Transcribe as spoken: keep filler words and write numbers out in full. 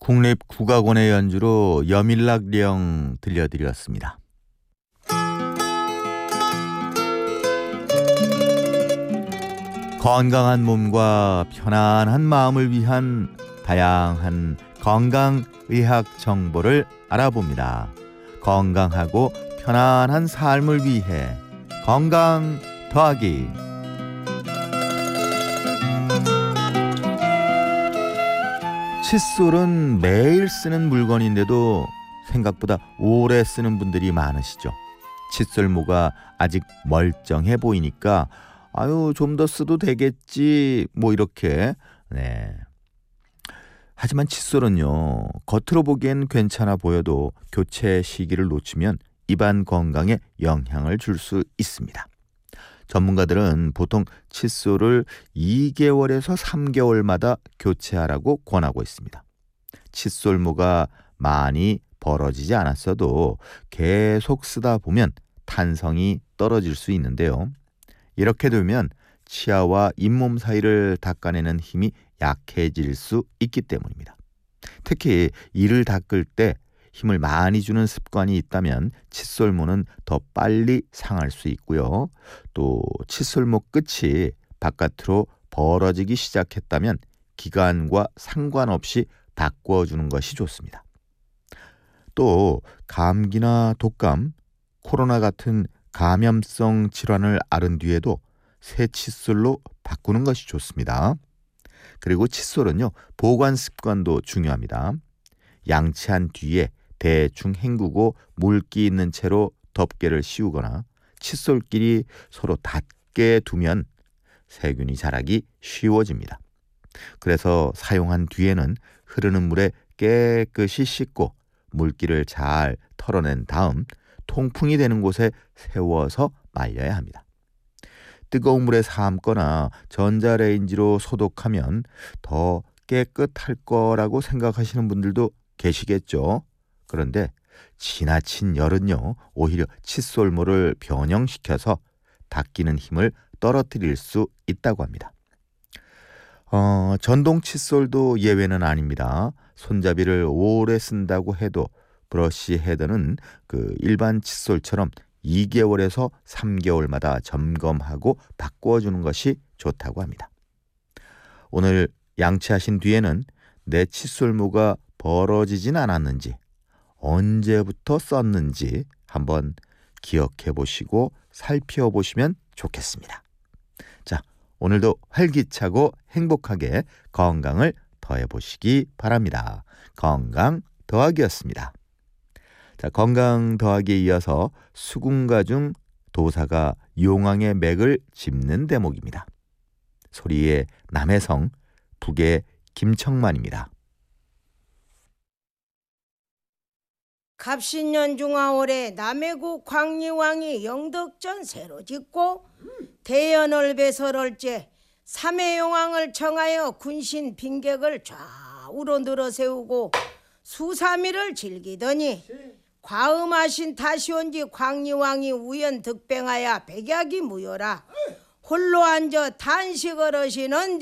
국립국악원의 연주로 여밀락령 들려드렸습니다. 건강한 몸과 편안한 마음을 위한 다양한 건강의학 정보를 알아봅니다. 건강하고 편안한 삶을 위해 건강 더하기. 칫솔은 매일 쓰는 물건인데도 생각보다 오래 쓰는 분들이 많으시죠. 칫솔모가 아직 멀쩡해 보이니까 아유 좀 더 써도 되겠지 뭐 이렇게. 네. 하지만 칫솔은요, 겉으로 보기엔 괜찮아 보여도 교체 시기를 놓치면 입안 건강에 영향을 줄 수 있습니다. 전문가들은 보통 칫솔을 이 개월에서 삼 개월마다 교체하라고 권하고 있습니다. 칫솔모가 많이 벌어지지 않았어도 계속 쓰다 보면 탄성이 떨어질 수 있는데요. 이렇게 되면 치아와 잇몸 사이를 닦아내는 힘이 약해질 수 있기 때문입니다. 특히 이를 닦을 때 힘을 많이 주는 습관이 있다면 칫솔모는 더 빨리 상할 수 있고요. 또 칫솔모 끝이 바깥으로 벌어지기 시작했다면 기간과 상관없이 바꿔주는 것이 좋습니다. 또 감기나 독감, 코로나 같은 감염성 질환을 앓은 뒤에도 새 칫솔로 바꾸는 것이 좋습니다. 그리고 칫솔은요, 보관 습관도 중요합니다. 양치한 뒤에 대충 헹구고 물기 있는 채로 덮개를 씌우거나 칫솔끼리 서로 닿게 두면 세균이 자라기 쉬워집니다. 그래서 사용한 뒤에는 흐르는 물에 깨끗이 씻고 물기를 잘 털어낸 다음 통풍이 되는 곳에 세워서 말려야 합니다. 뜨거운 물에 삶거나 전자레인지로 소독하면 더 깨끗할 거라고 생각하시는 분들도 계시겠죠. 그런데 지나친 열은요, 오히려 칫솔모를 변형시켜서 닦이는 힘을 떨어뜨릴 수 있다고 합니다. 어, 전동 칫솔도 예외는 아닙니다. 손잡이를 오래 쓴다고 해도 브러쉬 헤드는 그 일반 칫솔처럼 이 개월에서 삼 개월마다 점검하고 바꿔주는 것이 좋다고 합니다. 오늘 양치하신 뒤에는 내 칫솔모가 벌어지진 않았는지, 언제부터 썼는지 한번 기억해 보시고 살펴보시면 좋겠습니다. 자, 오늘도 활기차고 행복하게 건강을 더해 보시기 바랍니다. 건강 더하기였습니다. 자, 건강 더하기에 이어서 수군가 중 도사가 용왕의 맥을 짚는 대목입니다. 소리의 남해성, 북의 김청만입니다. 갑신년 중하월에 남해국 광리왕이 영덕전 새로 짓고 대연을 배설할제 삼해용왕을 청하여 군신 빈객을 좌우로 늘어 세우고 수삼일을 즐기더니 과음하신 다시온지 광리왕이 우연 득병하여 백약이 무효라 홀로 앉아 단식을 하시는